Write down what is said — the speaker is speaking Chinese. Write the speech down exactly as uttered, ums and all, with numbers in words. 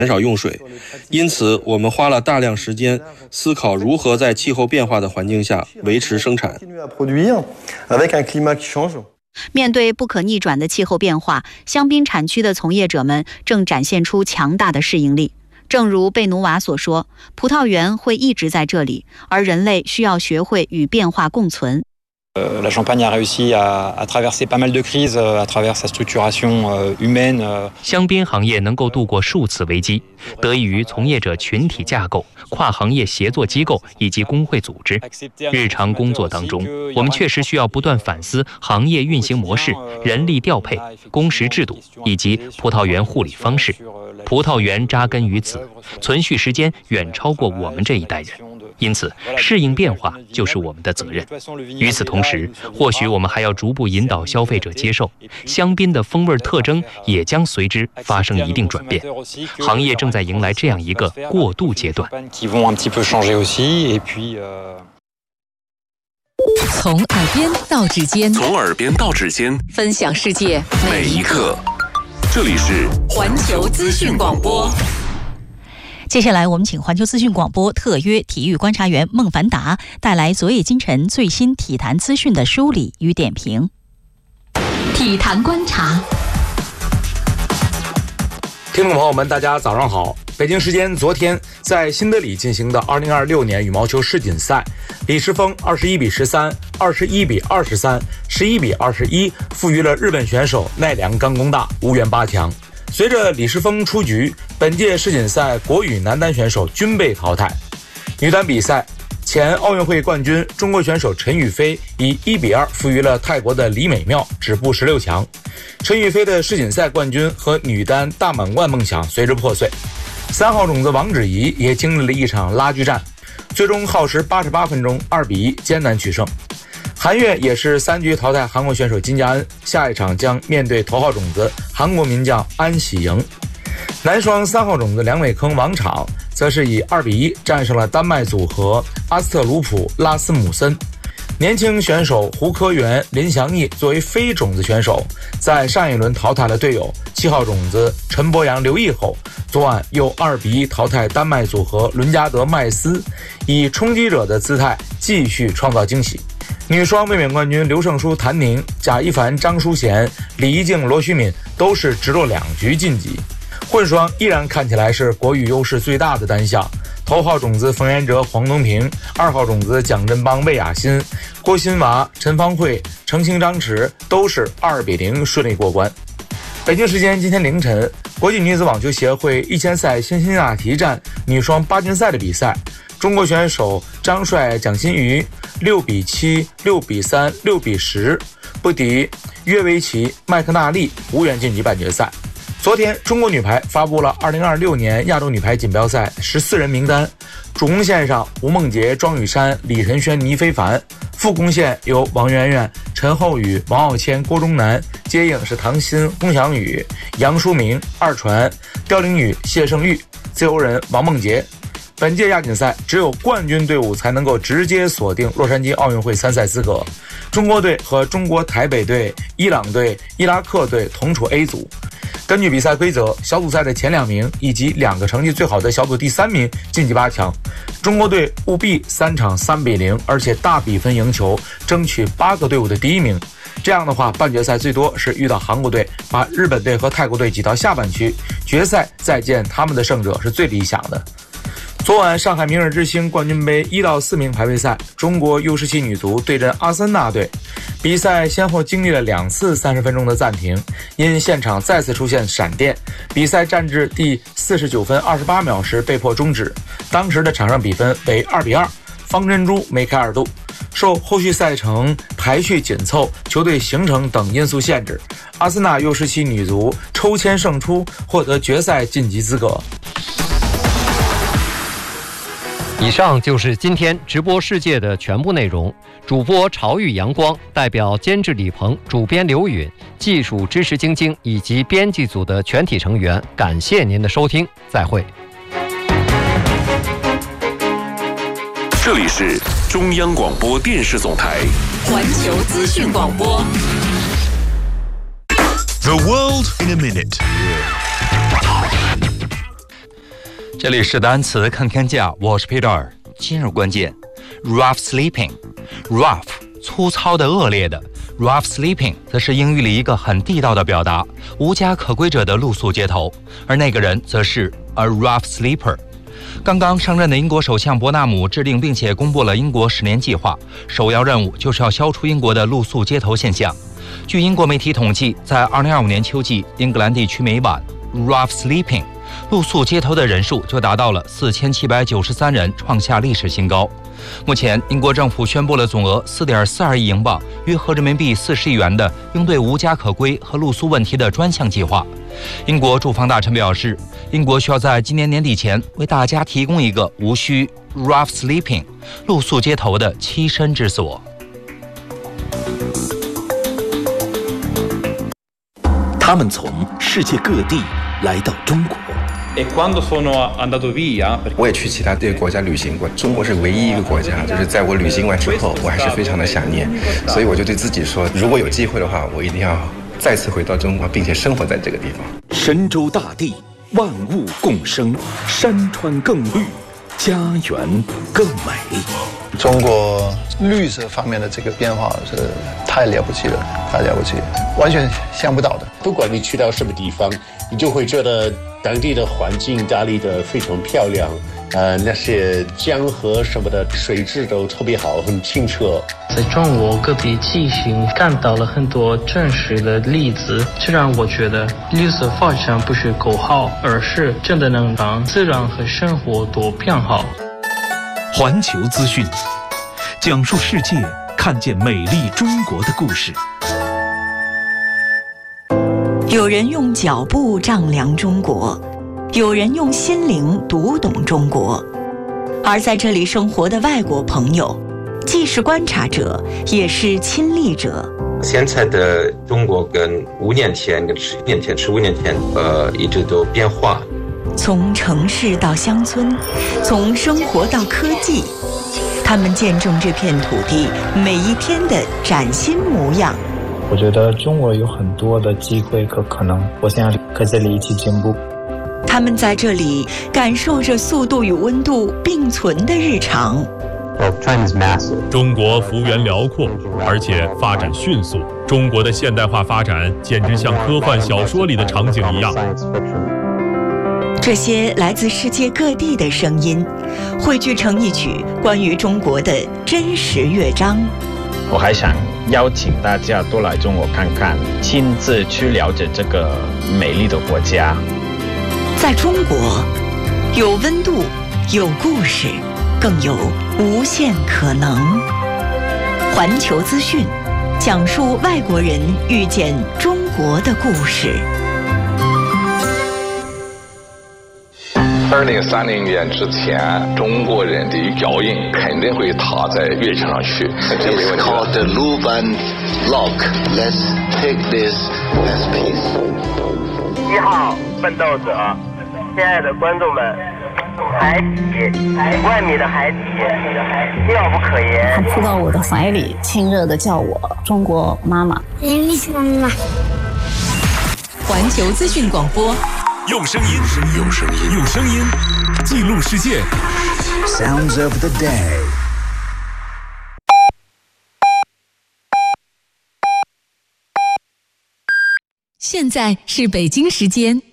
减少用水，因此我们花了大量时间思考如何在气候变化的环境下维持生产。 面对不可逆转的气候变化，香槟产区的从业者们正展现出强大的适应力。正如贝努瓦所说，葡萄园会一直在这里，而人类需要学会与变化共存。 Euh, la Champagne a réussi à, à traverser pas mal de crises à travers sa structuration euh, humaine. Euh... 香槟行业能够度过数次危机，得益于从业者群体架构、跨行业协作机构以及工会组织。日常工作当中，我们确实需要不断反思行业运行模式、人力调配、工时制度以及葡萄园护理方式。葡萄园扎根于此，存续时间远超过我们这一代人。因此，适应变化就是我们的责任。与此同时，或许我们还要逐步引导消费者接受，香槟的风味特征也将随之发生一定转变。行业正在迎来这样一个过渡阶段。 从耳边到指尖， 从耳边到指尖， 分享世界每一刻。这里是环球资讯广播。 接下来我们请环球资讯广播特约体育观察员孟凡达带来昨夜今晨最新体坛资讯的梳理与点评。 体坛观察。 听众朋友们，大家早上好。北京时间昨天，在新德里进行的二零二六年羽毛球世锦赛，李诗沣二十一比十三、二十一比二十三、十一比二十一负于了日本选手奈良冈功大，无缘八强。随着李诗沣出局，本届世锦赛国羽男单选手均被淘汰。女单比赛，前奥运会冠军中国选手陈雨菲以一比二负于了泰国的李美妙，止步十六强。陈雨菲的世锦赛冠军和女单大满贯梦想随之破碎。三号种子王芷怡也经历了一场拉锯战，最终耗时八十八分钟，二比一艰难取胜。韩悦也是三局淘汰韩国选手金佳恩，下一场将面对头号种子韩国名将安喜莹。男双三号种子梁伟铿王昶则是以二比一战胜了丹麦组合阿斯特鲁普拉斯姆森。年轻选手胡科元、林祥义作为非种子选手，在上一轮淘汰了队友七号种子陈博阳刘毅后，昨晚又二比一淘汰丹麦组合伦加德麦斯，以冲击者的姿态继续创造惊喜。女双卫冕冠军刘胜书谭宁、贾一凡张淑娴、李怡静罗徐敏都是直落两局晋级。混双依然看起来是国羽优势最大的单项，头号种子冯彦哲黄东萍，二号种子蒋振邦魏雅欣，郭欣娃陈芳慧程清张弛都是二比零顺利过关。北京时间今天凌晨，国际女子网球协会一千赛辛辛那提站女双八进赛的比赛，中国选手张帅蒋欣瑜六比七、六比三、六比十不敌约维奇麦克纳利，无缘晋级半决赛。昨天，中国女排发布了二零二六年亚洲女排锦标赛十四人名单，主攻线上吴梦洁、庄雨珊、李晨轩、倪非凡，副攻线由王媛媛、陈厚宇、王傲谦、郭忠南，接应是唐鑫、龚翔宇、杨淑明，二传刁玲宇、谢胜玉，自由人王梦洁。本届亚锦赛只有冠军队伍才能够直接锁定洛杉矶奥运会参赛资格。中国队和中国台北队、伊朗队、伊拉克队同处 A 组。根据比赛规则，小组赛的前两名以及两个成绩最好的小组第三名晋级八强。中国队务必三场三比零，而且大比分赢球，争取八个队伍的第一名。这样的话，半决赛最多是遇到韩国队，把日本队和泰国队挤到下半区，决赛再见他们的胜者是最理想的。昨晚上海明日之星冠军杯一到四名排位赛，中国 U 十七 女足对阵阿森纳队。比赛先后经历了两次三十分钟的暂停，因现场再次出现闪电，比赛战至第四十九分二十八秒时被迫终止。当时的场上比分为二比二，方珍珠梅开二度。受后续赛程排序紧凑、球队形成等因素限制，阿森纳 U 十七 女足抽签胜出，获得决赛晋级资格。 以上就是今天直播世界的全部内容。主播朝玉阳光代表监制李鹏、主编刘允、技术支持晶晶以及编辑组的全体成员，感谢您的收听，再会。 这里是中央广播电视总台环球资讯广播。 The world in a minute。 这里是单词看天价，我是 Peter。今日关键 rough sleeping。 rough 粗糙的、恶劣的， rough sleeping 则是英语里一个很地道的表达，无家可归者的露宿街头，而那个人则是 a rough sleeper。刚刚上任的英国首相伯纳姆制定并且公布了英国十年计划，首要任务就是要消除英国的露宿街头现象。据英国媒体统计，在二零二五年秋季，英格兰地区每晚 rough sleeping 露宿街头的人数就达到了四千七百九十三人，创下历史新高。目前，英国政府宣布了总额四点四二亿英镑，约合人民币四十亿元的应对无家可归和露宿问题的专项计划。英国住房大臣表示，英国需要在今年年底前为大家提供一个无需 rough sleeping 露宿街头的栖身之所。 他们从世界各地来到中国。 我也去其他的国家旅行过，中国是唯一一个国家，就是在我旅行完之后，我还是非常的想念，所以我就对自己说，如果有机会的话，我一定要再次回到中国，并且生活在这个地方。 神州大地，万物共生，山川更绿，家园更美。 中国绿色方面的这个变化是太了不起了，太了不起了，完全想不到的。 不管你去到什么地方，你就会觉得当地的环境打理得非常漂亮，呃，那些江河什么的水质都特别好，很清澈。 在中国各地进行看到了很多真实的例子，这让我觉得绿色发展不是口号，而是真的能让自然和生活都变好。 环球资讯，讲述世界，看见美丽中国的故事。 有人用脚步丈量中国，有人用心灵读懂中国。而在这里生活的外国朋友，既是观察者，也是亲历者。 现在的中国跟五年前、跟十年前、十五年前，呃，一直都变化。 从城市到乡村，从生活到科技，他们见证这片土地每一天的崭新模样。 我觉得中国有很多的机会和可能，我想和这里一起进步。 他们在这里感受着速度与温度并存的日常。 中国幅员辽阔，而且发展迅速。中国的现代化发展简直像科幻小说里的场景一样。 这些来自世界各地的声音，汇聚成一曲关于中国的真实乐章。 我还想邀请大家多来中国看看，亲自去了解这个美丽的国家。 在中国，有温度，有故事，更有无限可能。环球资讯，讲述外国人遇见中国的故事。 二零三零年之前，中国人的脚印肯定会踏在月球上去。 It's called the Luban Log. Let's take this as peace. 一号奋斗者，亲爱的观众们，海底，万米的海底，妙不可言。 他扑到我的怀里，亲热地叫我中国妈妈。妈妈。 环球资讯广播。 用声音，用声音，用声音记录世界。Sounds of the day。 现在是北京时间